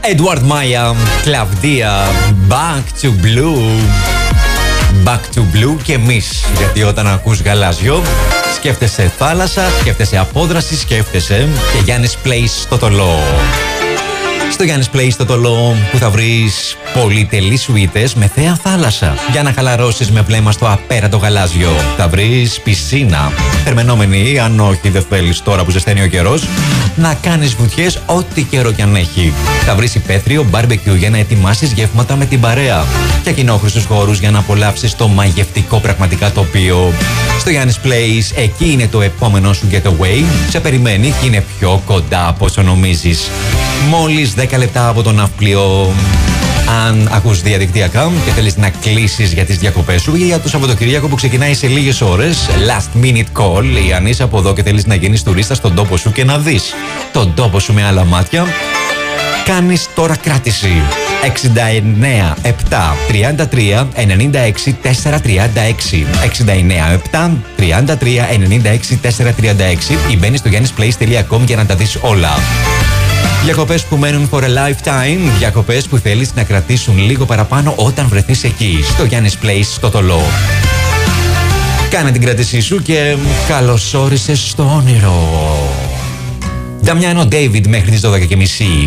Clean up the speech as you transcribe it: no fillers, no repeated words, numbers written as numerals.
Edward Maya, Κλαβδία, Back to Blue. Back to Blue και εμείς. Γιατί όταν ακούς γαλάζιο, σκέφτεσαι θάλασσα, σκέφτεσαι απόδραση, σκέφτεσαι και Γιάννης Place στο Τολό. Στο Γιάννης Place στο Τολό που θα βρεις πολυτελείς σουίτες με θέα θάλασσα για να χαλαρώσεις με βλέμμα στο απέραντο γαλάζιο. Θα βρεις πισίνα θερμαινόμενη, αν όχι δεν θέλεις τώρα που ζεσταίνει ο καιρός, να κάνεις βουτιές ό,τι καιρό κι αν έχει. Θα βρεις υπαίθριο μπάρμπεκιου για να ετοιμάσεις γεύματα με την παρέα και κοινόχρηστους χώρους για να απολαύσεις το μαγευτικό πραγματικά τοπίο. Στο Γιάννης Place, εκεί είναι το επόμενο σου getaway. Σε περιμένει και είναι πιο κοντά από όσο νομίζεις. Μόλις 10 λεπτά από το ναύπλιο. Αν ακούς διαδικτυακά και θέλεις να κλείσεις για τις διακοπές σου ή για το Σαββατοκυριακό που ξεκινάει σε λίγες ώρες, last minute call, ή αν είσαι από εδώ και θέλεις να γίνεις τουρίστα στον τόπο σου και να δεις τον τόπο σου με άλλα μάτια, κάνεις τώρα κράτηση. 69 7 33 96 436 69 7 33 96 436 ή μπαίνεις στο giannisplace.com για να τα δεις όλα. Διακοπές που μένουν for a lifetime, διακοπές που θέλεις να κρατήσουν λίγο παραπάνω όταν βρεθείς εκεί, στο Γιάννης Place στο Τολό. Κάνε την κράτησή σου και καλώς όρισες στο όνειρο. Νταμιάνο Ντέιβιντ μέχρι τις 12:30.